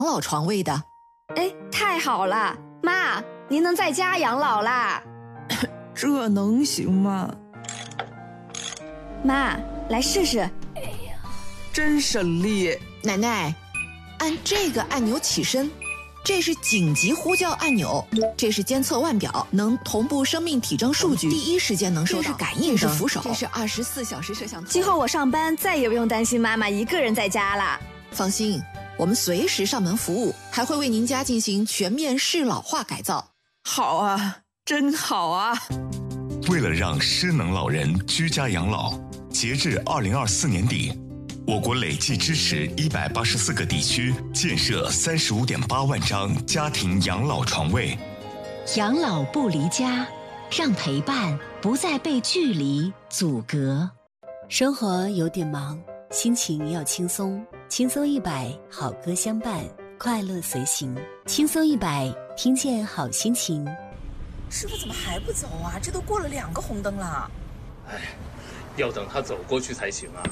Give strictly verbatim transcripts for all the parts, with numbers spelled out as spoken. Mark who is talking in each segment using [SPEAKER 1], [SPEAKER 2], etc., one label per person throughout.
[SPEAKER 1] 老床位的。
[SPEAKER 2] 哎，太好了，妈，您能在家养老啦？
[SPEAKER 3] 这能行吗？
[SPEAKER 2] 妈，来试试。
[SPEAKER 3] 哎呀，真省力。
[SPEAKER 1] 奶奶，按这个按钮起身，这是紧急呼叫按钮，这是监测腕表，能同步生命体征数据，第一时间能收到。这是感应，这是扶手，这是二十四小时摄像头。
[SPEAKER 2] 今后我上班再也不用担心妈妈一个人在家了。
[SPEAKER 1] 放心，我们随时上门服务，还会为您家进行全面适老化改造。
[SPEAKER 3] 好啊，真好啊！
[SPEAKER 4] 为了让失能老人居家养老，截至二零二四年底，我国累计支持一百八十四个地区建设三十五点八万张家庭养老床位。
[SPEAKER 5] 养老不离家，让陪伴不再被距离阻隔。生活有点忙，心情要轻松，轻松一百，好歌相伴，快乐随行。轻松一百，听见好心情。
[SPEAKER 6] 师傅怎么还不走啊？这都过了两个红灯了。
[SPEAKER 7] 哎，要等他走过去才行啊。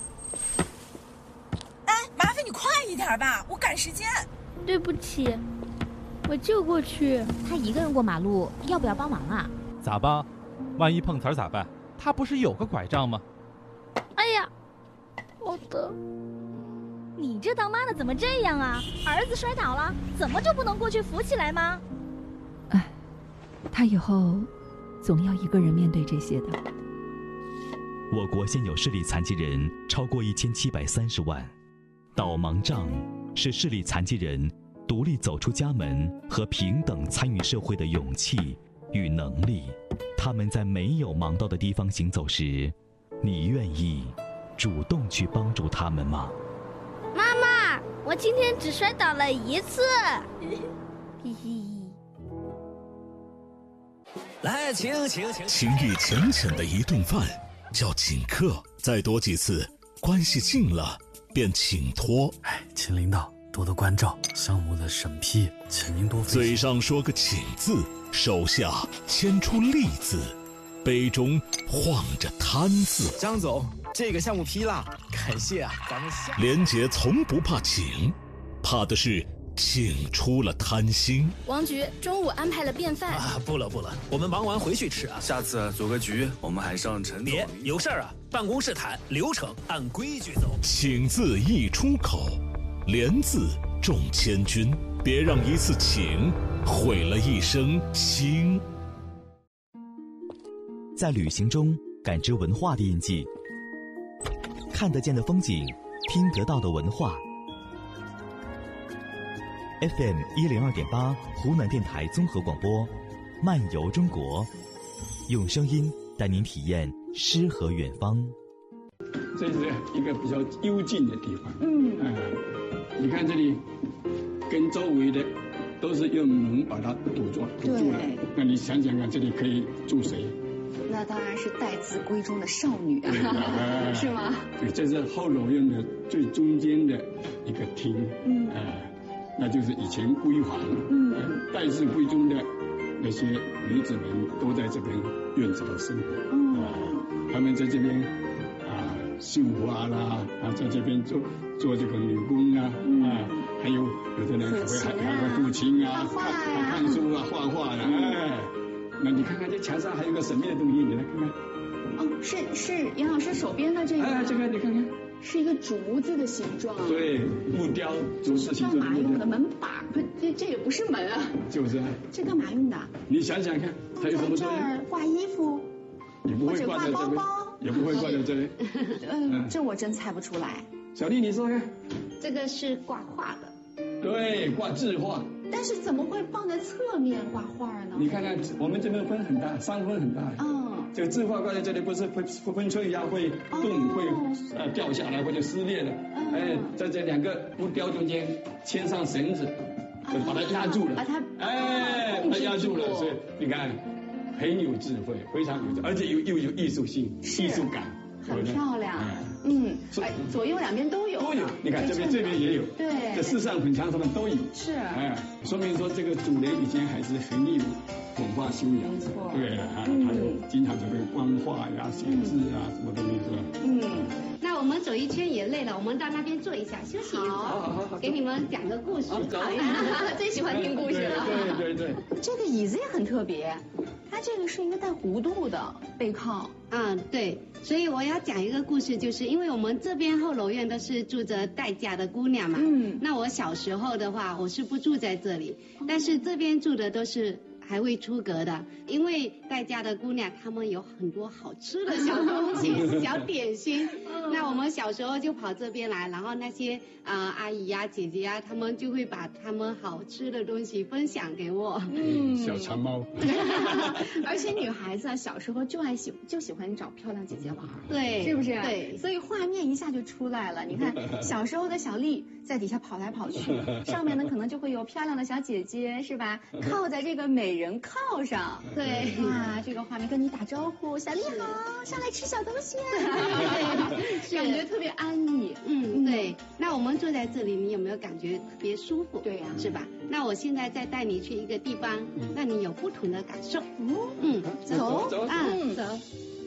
[SPEAKER 6] 哎，麻烦你快一点吧，我赶时间。
[SPEAKER 8] 对不起，我就过去。
[SPEAKER 9] 他一个人过马路，要不要帮忙啊？
[SPEAKER 10] 咋帮？万一碰瓷儿咋办？他不是有个拐杖吗？
[SPEAKER 8] 哎呀，好的。
[SPEAKER 9] 你这当妈的怎么这样啊？儿子摔倒了，怎么就不能过去扶起来吗？
[SPEAKER 11] 哎，他以后总要一个人面对这些的。
[SPEAKER 12] 我国现有视力残疾人超过一千七百三十万，导盲杖是视力残疾人独立走出家门和平等参与社会的勇气与能力。他们在没有盲道的地方行走时，你愿意主动去帮助他们吗？
[SPEAKER 8] 妈妈，我今天只摔倒了一次。嘿嘿。
[SPEAKER 13] 来，请请请。
[SPEAKER 14] 情谊浅浅的一顿饭叫请客，再多几次，关系近了便请托。
[SPEAKER 15] 哎，请领导多多关照，项目的审批，请您多费心。
[SPEAKER 14] 嘴上说个请字，手下牵出利字，杯中晃着贪字。
[SPEAKER 13] 张总，这个项目批了，感谢啊，咱们下。
[SPEAKER 14] 连杰从不怕请，怕的是请出了贪心。
[SPEAKER 16] 王局中午安排了便饭
[SPEAKER 13] 啊，不了不了，我们忙完回去吃啊。
[SPEAKER 15] 下次组个局，我们还上陈总。
[SPEAKER 13] 别有事儿啊，办公室谈，流程按规矩走。
[SPEAKER 14] 请字一出口，连字重千钧，别让一次请毁了一生情。
[SPEAKER 12] 在旅行中感知文化的印记，看得见的风景，听得到的文化。F M 一零二点八，湖南电台综合广播，漫游中国，用声音带您体验诗和远方。
[SPEAKER 17] 这是一个比较幽静的地方。嗯，呃，你看这里，跟周围的都是用门把它堵住堵住了。那你想想看，这里可以住谁？
[SPEAKER 18] 那当然是待字闺中的少女啊，呃、是吗？
[SPEAKER 17] 对，这是后楼院的最中间的一个厅。嗯，呃，那就是以前闺房。嗯，呃、待字闺中的那些女子们都在这边院子里生活。嗯，呃，他们在这边啊绣花啦，啊在这边做做这个女工啊，嗯、啊还有有的人还会还还会抚琴啊，
[SPEAKER 18] 画画
[SPEAKER 17] 呀，看书啊，画画的，哎。那你看看这墙上还有个神秘的东西，你来看看。
[SPEAKER 18] 哦，是是杨老师手边的这个。
[SPEAKER 17] 哎，这个你看看，
[SPEAKER 18] 是一个竹子的形状。
[SPEAKER 17] 对，木雕竹子形状。
[SPEAKER 18] 干嘛用的？门把？这这也不是门啊。
[SPEAKER 17] 就是啊。
[SPEAKER 18] 这干嘛用的？
[SPEAKER 17] 你想想看，它有什么作用？
[SPEAKER 18] 这儿挂衣服。
[SPEAKER 17] 也不会挂在这里。也不会挂在这里。
[SPEAKER 18] 嗯，这我真猜不出来。
[SPEAKER 17] 小丽，你说看。
[SPEAKER 18] 这个是挂画的。
[SPEAKER 17] 对，挂字画。
[SPEAKER 18] 但是怎么会放在侧面挂画呢？
[SPEAKER 17] 你看看，我们这边分很大，山分很大。嗯，这个字画挂在这里，不是风风吹一下会动，会呃掉下来或者撕裂的。哎，在这两个木雕中间牵上绳子，就把它压住了。把它哎，把它压住了，所以你看很有智慧，非常有智慧，而且又又有艺术性、艺术感。
[SPEAKER 18] 很漂亮，嗯，哎，左右两边都有，
[SPEAKER 17] 都有。你看这边这边也有，
[SPEAKER 18] 对，
[SPEAKER 17] 这四扇粉墙上面都有，
[SPEAKER 18] 是，
[SPEAKER 17] 哎，说明说这个主人以前还是很有文化修养，
[SPEAKER 18] 没错，
[SPEAKER 17] 对啊，还有经常这个官话呀、写字啊，什么东西是吧？
[SPEAKER 19] 嗯，那我们走一圈也累了，我们到那边坐一下休息一会儿，给你们讲个故事。
[SPEAKER 18] 好呀，最喜欢听故事了。
[SPEAKER 17] 对对对，
[SPEAKER 18] 这个椅子也很特别，它这个是一个带弧度的背靠。
[SPEAKER 19] 嗯，对，所以我要讲一个故事，就是因为我们这边后楼院都是住着待嫁的姑娘嘛。嗯。那我小时候的话，我是不住在这里，但是这边住的都是还未出阁的，因为待嫁的姑娘她们有很多好吃的小东西、小点心。那我们小时候就跑这边来，然后那些呃阿姨呀、姐姐呀，她们就会把她们好吃的东西分享给我。
[SPEAKER 17] 嗯，小馋猫。
[SPEAKER 18] 而且女孩子小时候就爱喜就喜欢找漂亮姐姐玩，
[SPEAKER 19] 对，
[SPEAKER 18] 是不是？
[SPEAKER 19] 对，
[SPEAKER 18] 所以画面一下就出来了。你看小时候的小丽在底下跑来跑去，上面呢可能就会有漂亮的小姐姐，是吧？靠在这个美人靠上，
[SPEAKER 19] 对，
[SPEAKER 18] 哇，这个画面跟你打招呼，小丽好，上来吃小东西，感觉特别安逸。
[SPEAKER 19] 嗯，对。那我们坐在这里，你有没有感觉特别舒服？
[SPEAKER 18] 对呀，
[SPEAKER 19] 是吧？那我现在再带你去一个地方，让你有不同的感受。嗯，
[SPEAKER 18] 走
[SPEAKER 19] 走，嗯，走。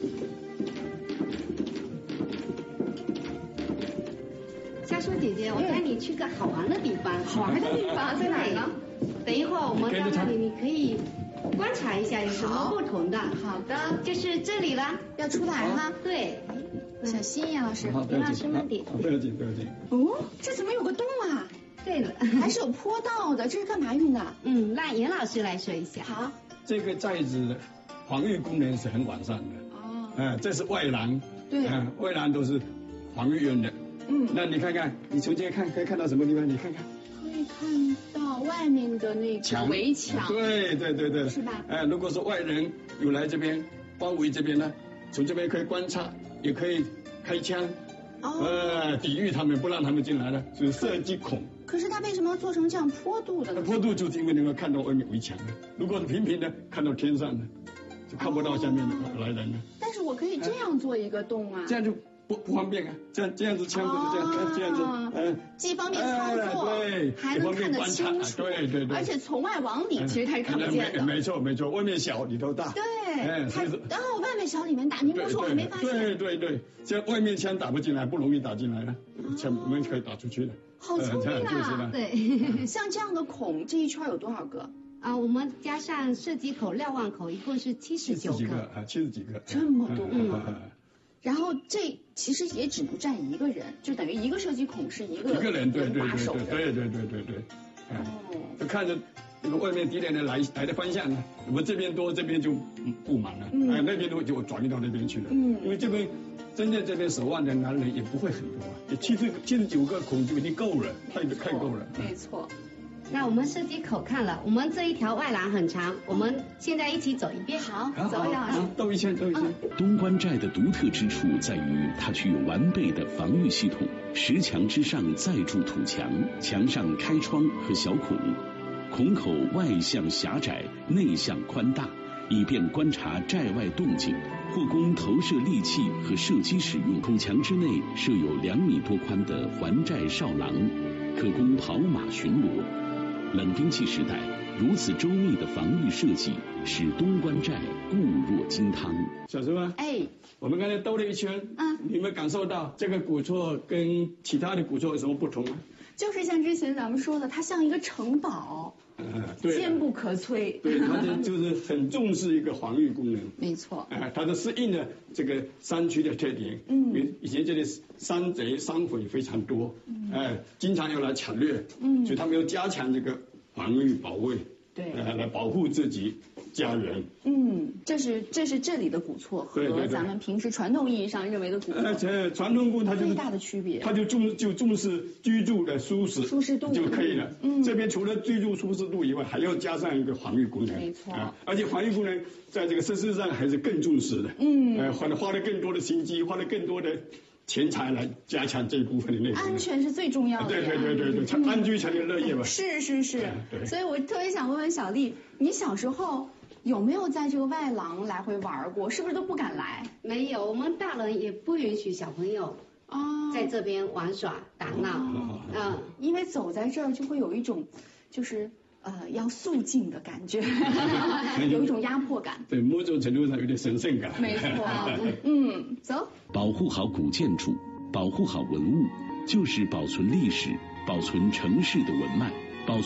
[SPEAKER 19] 夏叔姐姐，我带你去个好玩的地方。
[SPEAKER 18] 好玩的地方在哪儿呢？
[SPEAKER 19] 等一会儿我们到那里，你可以观察一下有什么不同的。
[SPEAKER 18] 好的，
[SPEAKER 19] 就是这里了，
[SPEAKER 18] 要出来了。
[SPEAKER 19] 对，
[SPEAKER 18] 小心呀，老师，
[SPEAKER 19] 林老师慢点。
[SPEAKER 17] 不要紧，不要紧。
[SPEAKER 18] 哦，这怎么有个洞啊？
[SPEAKER 19] 对了，
[SPEAKER 18] 还是有坡道的，这是干嘛用的？
[SPEAKER 19] 嗯，让严老师来说一下。
[SPEAKER 18] 好，
[SPEAKER 17] 这个寨子的防御功能是很完善的。哦。嗯，这是外廊。
[SPEAKER 18] 对。
[SPEAKER 17] 嗯，外廊都是防御用的。嗯。那你看看，你从这看可以看到什么地方？你看看。
[SPEAKER 18] 可以看到外面的那个围墙。
[SPEAKER 17] 对对对对。
[SPEAKER 18] 是吧？
[SPEAKER 17] 哎，如果说外人有来这边包围这边呢，从这边可以观察，也可以开枪。哦。呃，抵御他们，不让他们进来了，就是射击孔。
[SPEAKER 18] 可是它为什么要做成这样坡度的呢？
[SPEAKER 17] 坡度就是因为能够看到外面围墙的，如果是平平的，看到天上的，就看不到下面的来人了。
[SPEAKER 18] 但是我可以这样做一个洞啊。
[SPEAKER 17] 这样就不不方便啊，这样这样子枪不是这样，这样子，
[SPEAKER 18] 嗯，既方便操作，
[SPEAKER 17] 对，
[SPEAKER 18] 还能看得清楚，
[SPEAKER 17] 对对对，
[SPEAKER 18] 而且从外往里其实它是看不见的。
[SPEAKER 17] 没错没错，外面小里头大。
[SPEAKER 18] 对，它然后外面小里面大，你不说我没发现。
[SPEAKER 17] 对对对，这外面枪打不进来，不容易打进来了，枪我们可以打出去的。
[SPEAKER 18] 好聪明啊！
[SPEAKER 19] 对，
[SPEAKER 18] 像这样的孔，这一圈有多少个？
[SPEAKER 19] 啊，我们加上射击口、瞭望口，一共是七十九个。
[SPEAKER 17] 啊，七十几个。
[SPEAKER 18] 这么多。嗯。然后这其实也只能站一个人，就等于一个射击孔是一个
[SPEAKER 17] 一个人，对对对
[SPEAKER 18] 对
[SPEAKER 17] 对对对对对。哦。就看着那个外面敌人的来来的方向呢，我们这边多，这边就布满了，哎，那边多就转移到那边去了。嗯。因为这边。真正这边守望的男人也不会很多啊，也七十七十九个孔就已经够了，太太够了。
[SPEAKER 18] 没错。
[SPEAKER 19] 那我们射击口看了，我们这一条外廊很长，我们现在一起走一遍。
[SPEAKER 18] 好，走一下。
[SPEAKER 17] 兜一圈，兜一圈。
[SPEAKER 14] 东关寨的独特之处在于它具有完备的防御系统，石墙之上再筑土墙，墙上开窗和小孔，孔口外向狭窄，内向宽大，以便观察寨外动静。或供投射利器和射击使用。土墙之内设有两米多宽的环寨哨廊，可供跑马巡逻。冷兵器时代，如此周密的防御设计，使东关寨固若金汤。
[SPEAKER 17] 小师傅，
[SPEAKER 18] 哎，
[SPEAKER 17] 我们刚才兜了一圈，嗯，你们感受到这个古厝跟其他的古厝有什么不同吗？
[SPEAKER 18] 就是像之前咱们说的，它像一个城堡。
[SPEAKER 17] 嗯，对，
[SPEAKER 18] 坚不可摧。
[SPEAKER 17] 对，它就就是很重视一个防御功能。
[SPEAKER 18] 没错。
[SPEAKER 17] 哎，它就适应了这个山区的特点。嗯。以前这里山贼山匪非常多，嗯、哎，经常要来抢掠。嗯。所以他们要加强这个防御保卫。
[SPEAKER 18] 对。
[SPEAKER 17] 呃，来保护自己家园。
[SPEAKER 18] 嗯，这是这是这里的古厝和咱们平时传统意义上认为的古厝。
[SPEAKER 17] 而且传统古它就是
[SPEAKER 18] 最大的区别。
[SPEAKER 17] 它就重就重视居住的舒适
[SPEAKER 18] 舒适度
[SPEAKER 17] 就可以了。嗯。这边除了居住舒适度以外，还要加上一个防御功能。
[SPEAKER 18] 没错。
[SPEAKER 17] 啊，而且防御功能在这个设施上还是更重视的。嗯。呃，花了花了更多的心机，花了更多的钱财来加强这一部分的内容。
[SPEAKER 18] 安全是最重要的。
[SPEAKER 17] 对对对对对，才安居才能乐业嘛。
[SPEAKER 18] 是是是。对。所以我特别想问问小丽，你小时候有没有在这个外廊来回玩过？是不是都不敢来？
[SPEAKER 19] 没有，我们大人也不允许小朋友哦在这边玩耍打闹。嗯，
[SPEAKER 18] 因为走在这儿就会有一种就是。 呃要肃静的感觉，有一种压迫感。
[SPEAKER 17] 对，某种程度上有点神圣感。
[SPEAKER 18] 没错，嗯，走。
[SPEAKER 14] 保护好古建筑，保护好文物，就是保存历史、保存城市的文脉。